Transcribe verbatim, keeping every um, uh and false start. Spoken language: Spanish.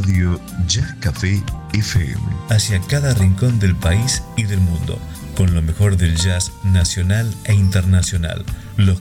Radio Jazz Café F M. Hacia cada rincón del país y del mundo, con lo mejor del jazz nacional e internacional. Los